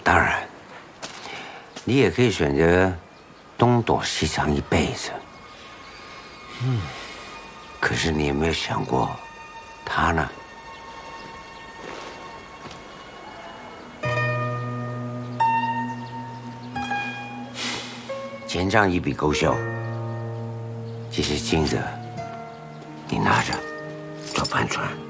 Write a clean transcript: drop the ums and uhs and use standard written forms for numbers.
当然，你也可以选择东躲西藏一辈子。可是你有没有想过，他呢？钱账一笔勾销，这些金子你拿着，做盘船。